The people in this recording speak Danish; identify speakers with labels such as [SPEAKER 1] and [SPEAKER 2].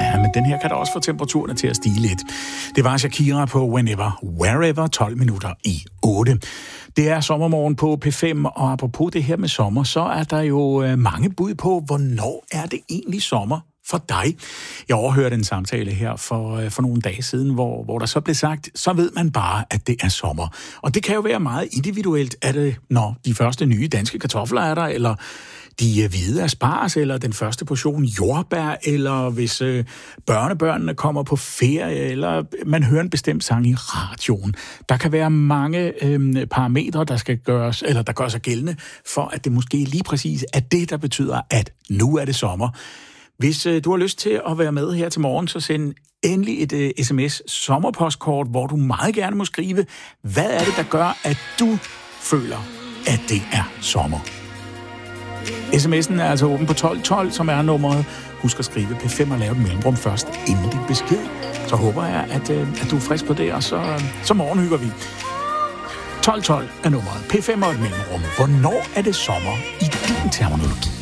[SPEAKER 1] Ja, men den her kan da også få temperaturerne til at stige lidt. Det var Shakira på Whenever, Wherever, 12 minutter i 8. Det er sommermorgen på P5, og apropos det her med sommer, så er der jo mange bud på, hvornår er det egentlig sommer for dig. Jeg overhørte en samtale her for nogle dage siden, hvor der så blev sagt, så ved man bare, at det er sommer. Og det kan jo være meget individuelt. Er det, når de første nye danske kartofler er der, eller de hvide asparges, eller den første portion jordbær, eller hvis børnebørnene kommer på ferie, eller man hører en bestemt sang i radioen. Der kan være mange parametre, der gør sig gældende, for at det måske lige præcis er det, der betyder, at nu er det sommer. Hvis du har lyst til at være med her til morgen, så send endelig et sms-sommerpostkort, hvor du meget gerne må skrive, hvad er det, der gør, at du føler, at det er sommer. SMS'en er altså åben på 1212, som er nummeret. Husk at skrive P5 og lave et mellemrum først, inden din besked. Så håber jeg, at du er frisk på det, og så morgenhygger vi. 1212 er nummeret. P5 og et mellemrum. Hvornår er det sommer i din terminologi?